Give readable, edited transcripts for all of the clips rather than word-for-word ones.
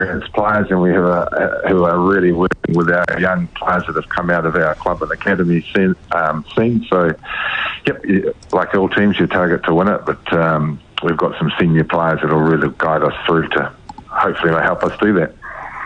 experienced players, and we have who are really working with our young players that have come out of our club and academy scene. So, like all teams, you target to win it, but we've got some senior players that will really guide us through to hopefully help us do that.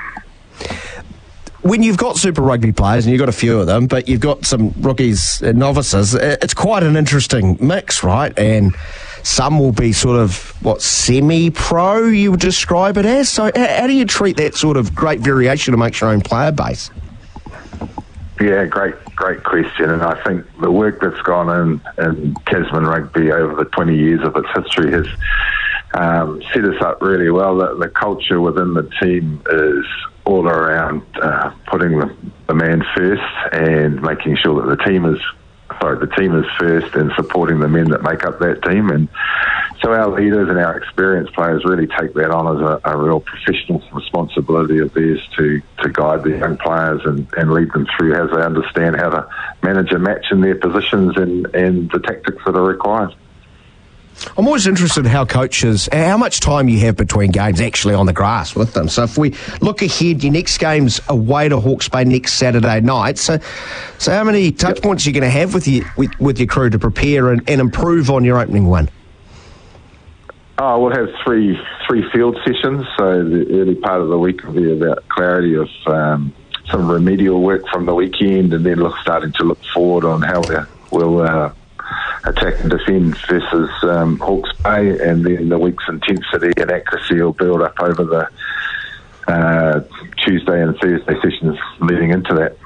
When you've got Super Rugby players, and you've got a few of them, but you've got some rookies and novices, it's quite an interesting mix, right? And some will be sort of, semi-pro, you would describe it as? So how do you treat that sort of great variation amongst your own player base? Yeah, great question. And I think the work that's gone in Tasman Rugby over the 20 years of its history has set us up really well. The culture within the team is all around putting the man first and making sure that the team is first and supporting the men that make up that team. And so our leaders and our experienced players really take that on as a real professional responsibility of theirs to guide the young players and lead them through as they understand how to manage a match in their positions and the tactics that are required. I'm always interested in how much time you have between games actually on the grass with them. So if we look ahead, your next game's away to Hawke's Bay next Saturday night. So how many touch points are you going to have with your crew to prepare and improve on your opening win? Oh, we'll have three field sessions. So the early part of the week will be about clarity of some remedial work from the weekend, and then starting to look forward on how we'll attack and defend versus Hawke's Bay, and then the week's intensity and accuracy will build up over the Tuesday and Thursday sessions leading into that.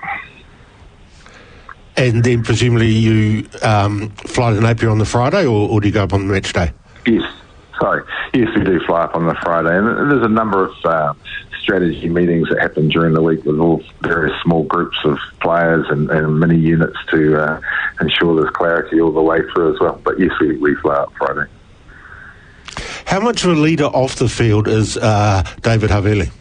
And then presumably you fly to Napier on the Friday, or do you go up on the match day? Yes, we do fly up on the Friday, and there's a number of strategy meetings that happen during the week with all various small groups of players and mini units to ensure there's clarity all the way through as well. But yes, we fly up Friday. How much of a leader off the field is David Havili?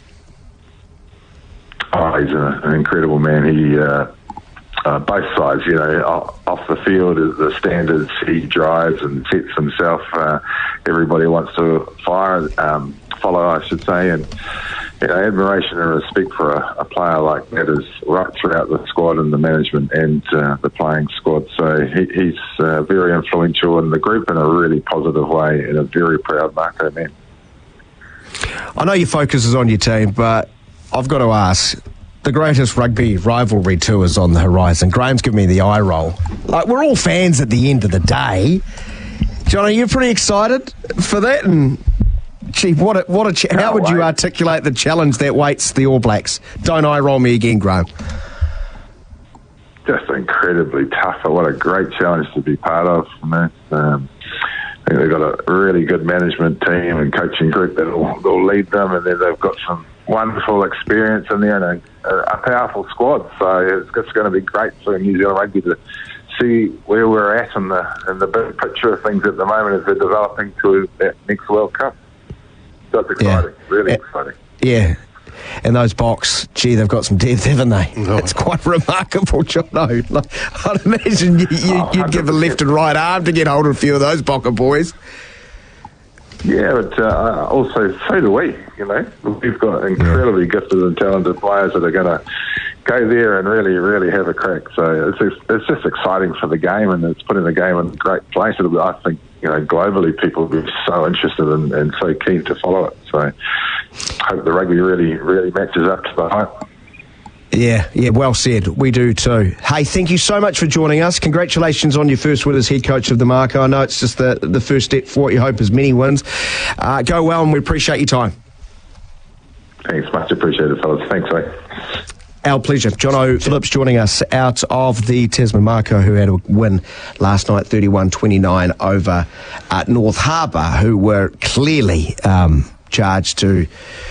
Oh, he's an incredible man. He both sides, off the field, the standards he drives and sets himself. Everybody wants to follow, I should say, and admiration and respect for a player like that is right throughout the squad and the management and the playing squad. So he's very influential in the group in a really positive way, and a very proud Mako man. I know your focus is on your team, but I've got to ask, the greatest rugby rivalry tour is on the horizon. Graham's giving me the eye roll. We're all fans at the end of the day. John, are you pretty excited for that? And gee, how would you articulate the challenge that waits the All Blacks? Don't eye roll me again, Graham. Just incredibly tough. What a great challenge to be part of. I think they've got a really good management team and coaching group that will lead them, and then they've got some wonderful experience in there and a powerful squad. So it's going to be great for New Zealand Rugby to see where we're at in the big picture of things at the moment as they're developing to that next World Cup. That's exciting, really exciting. Yeah. And those Boks, they've got some depth, haven't they? No. It's quite remarkable, Jono. I'd imagine you'd give a left and right arm to get hold of a few of those Bokker boys. Yeah, but also so do we. We've got incredibly gifted and talented players that are going to go there and really, really have a crack. So it's just exciting for the game, and it's putting the game in a great place. I think globally people will be so interested and so keen to follow it. So I hope the rugby really, really matches up to the hype. Yeah, well said. We do too. Hey, thank you so much for joining us. Congratulations on your first win as head coach of the Mako. I know it's just the first step for what you hope is many wins. Go well, and we appreciate your time. Thanks, much appreciated, fellas. Thanks, mate. Our pleasure. Jono Phillips joining us out of the Tasman Mako, who had a win last night, 31-29 over North Harbour, who were clearly charged to...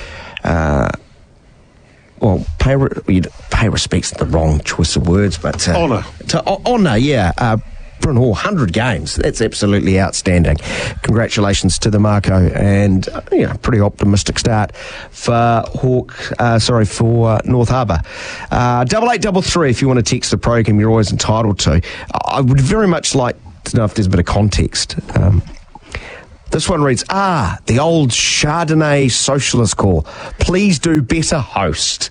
pay respect's the wrong choice of words, but... Honour. Honour, yeah. Bryn Hall, 100 games. That's absolutely outstanding. Congratulations to the Mako, and pretty optimistic start for North Harbour. 8833 if you want to text the program, you're always entitled to. I would very much like to know if there's a bit of context. The This one reads, the old Chardonnay socialist call. Please do better, host.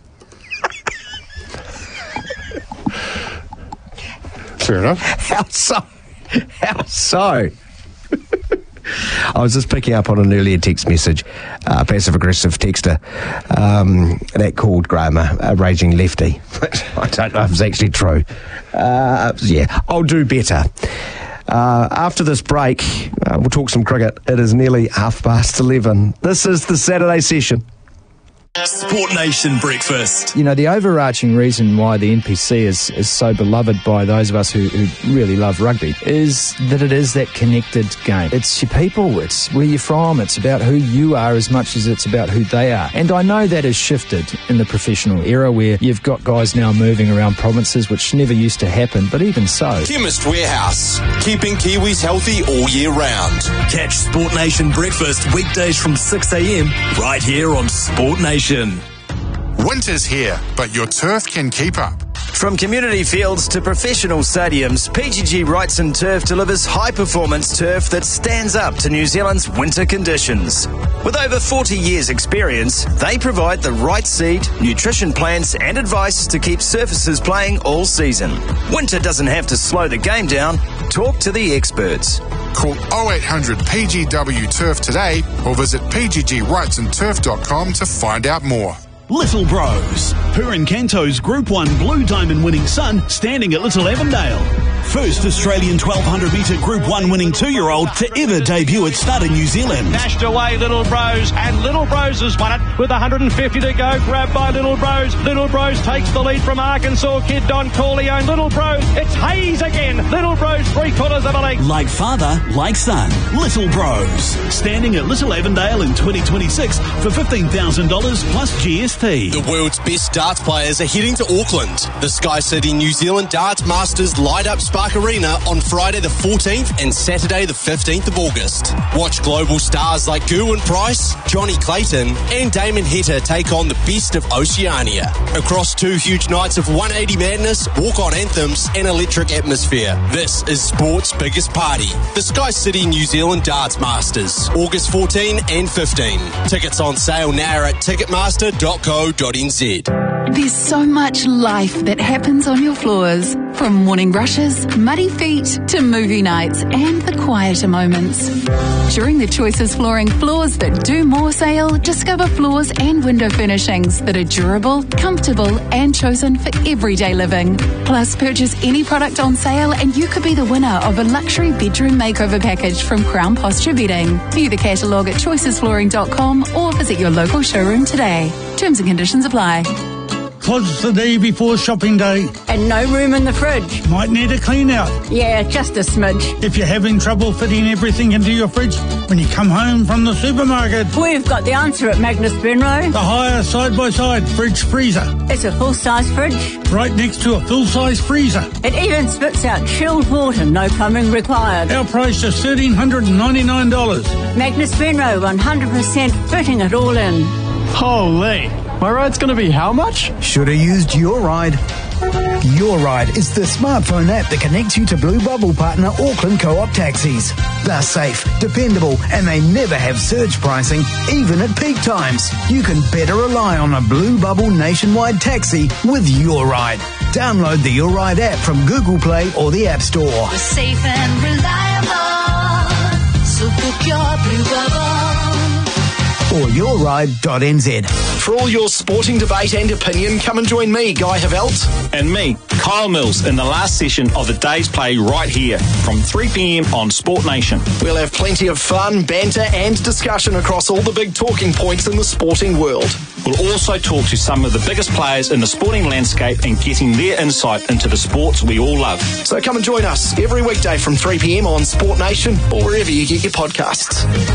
Fair enough. How so? I was just picking up on an earlier text message, passive-aggressive texter, that called Graham a raging lefty. I don't know if it's actually true. I'll do better. After this break, we'll talk some cricket. It is nearly 11:30. This is the Saturday session. Sport Nation Breakfast. You know, the overarching reason why the NPC is so beloved by those of us who really love rugby is that it is that connected game. It's your people, it's where you're from, it's about who you are as much as it's about who they are. And I know that has shifted in the professional era where you've got guys now moving around provinces, which never used to happen, but even so. Chemist Warehouse, keeping Kiwis healthy all year round. Catch Sport Nation Breakfast weekdays from 6 a.m. right here on Sport Nation. Winter's here, but your turf can keep up. From community fields to professional stadiums, PGG Wrightson Turf delivers high-performance turf that stands up to New Zealand's winter conditions. With over 40 years' experience, they provide the right seed, nutrition plans and advice to keep surfaces playing all season. Winter doesn't have to slow the game down. Talk to the experts. Call 0800 PGW Turf today or visit pggwrightsonturf.com to find out more. Little Bros. Purin Canto's Group 1 Blue Diamond winning son standing at Little Avondale. First Australian 1200 metre Group 1 winning 2-year-old to ever debut at Stud in New Zealand. Dashed away Little Bros, and Little Bros has won it with 150 to go. Grabbed by Little Bros. Little Bros takes the lead from Arkansas Kid Don Corleone. Little Bros, it's Hayes again. Little Bros 3/4 of a length. Like father, like son. Little Bros. Standing at Little Avondale in 2026 for $15,000 plus GST. The world's best darts players are heading to Auckland. The Sky City New Zealand Darts Masters light up Spark Arena on Friday the 14th and Saturday the 15th of August. Watch global stars like Gerwyn Price, Johnny Clayton and Damon Heta take on the best of Oceania. Across 2 huge nights of 180 madness, walk-on anthems and electric atmosphere. This is sport's biggest party. The Sky City New Zealand Darts Masters, August 14 and 15. Tickets on sale now at ticketmaster.co.nz. There's so much life that happens on your floors. From morning brushes, muddy feet, to movie nights and the quieter moments. During the Choices Flooring Floors That Do More sale, discover floors and window furnishings that are durable, comfortable and chosen for everyday living. Plus, purchase any product on sale and you could be the winner of a luxury bedroom makeover package from Crown Posture Bedding. View the catalogue at choicesflooring.com or visit your local showroom today. Terms and conditions apply. Closed the day before shopping day. And no room in the fridge. Might need a clean out. Yeah, just a smidge. If you're having trouble fitting everything into your fridge when you come home from the supermarket, we've got the answer at Magnus Benro. The higher side-by-side fridge freezer. It's a full-size fridge. Right next to a full-size freezer. It even spits out chilled water, no plumbing required. Our price is $1,399. Magnus Benro, 100% fitting it all in. Holy! My ride's going to be how much? Should have used Your Ride. Your Ride is the smartphone app that connects you to Blue Bubble partner Auckland Co-op taxis. They're safe, dependable, and they never have surge pricing, even at peak times. You can better rely on a Blue Bubble nationwide taxi with Your Ride. Download the Your Ride app from Google Play or the App Store. We're safe and reliable, so book your Blue Bubble. Or yourride.nz. For all your sporting debate and opinion, come and join me, Guy Havelt. And me, Kyle Mills, in the last session of the day's play right here from 3 p.m. on Sport Nation. We'll have plenty of fun, banter and discussion across all the big talking points in the sporting world. We'll also talk to some of the biggest players in the sporting landscape and getting their insight into the sports we all love. So come and join us every weekday from 3 p.m. on Sport Nation or wherever you get your podcasts.